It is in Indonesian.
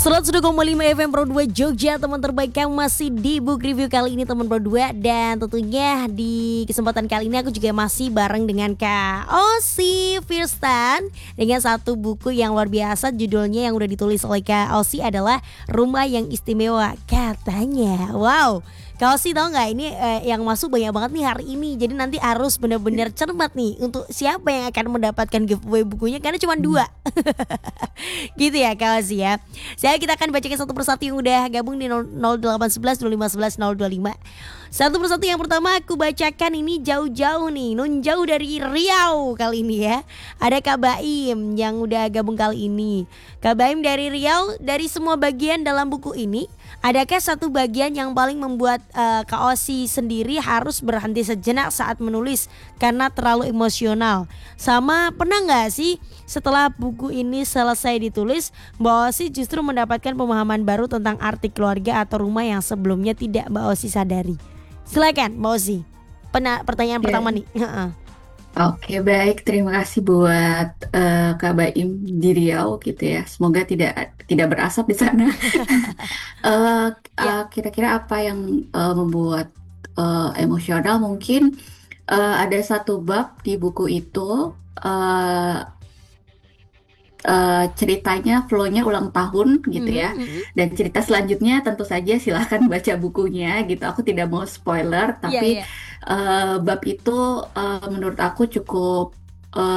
101,5 FM Pro 2 Jogja, teman terbaik yang masih di book review kali ini teman Pro 2. Dan tentunya di kesempatan kali ini aku juga masih bareng dengan Kak Osi Firstan dengan satu buku yang luar biasa. Judulnya yang udah ditulis oleh Kak Osi adalah Rumah yang Istimewa Katanya. Wow, Kak Osi tahu nggak ini yang masuk banyak banget nih hari ini. Jadi nanti harus benar-benar cermat nih untuk siapa yang akan mendapatkan giveaway bukunya, karena cuma 2. Gitu ya Kak Osi ya. Kita akan bacakan satu persatu yang udah gabung di 0811 2511 025. Satu persatu yang pertama aku bacakan ini jauh-jauh nih, nun jauh dari Riau kali ini ya. Ada Kak Baim yang udah gabung kali ini. Kak Baim dari Riau, dari semua bagian dalam buku ini, adakah satu bagian yang paling membuat Kak Osi sendiri harus berhenti sejenak saat menulis karena terlalu emosional? Sama pernah gak sih setelah buku ini selesai ditulis, Mbak Osi justru mendapatkan pemahaman baru tentang arti keluarga atau rumah yang sebelumnya tidak Mbak Osi sadari? Silakan Mbak Osi. Pertanyaan pertama nih. Oke, baik. Terima kasih buat Kak Baim di Riau gitu ya. Semoga tidak berasap di sana. Eh, Ya. Kira-kira apa yang membuat emosional? Mungkin ada satu bab di buku itu. eh, Ceritanya flow-nya ulang tahun gitu ya. Dan cerita selanjutnya tentu saja silahkan baca bukunya gitu. Aku tidak mau spoiler, Iya, tapi iya. bab itu menurut aku cukup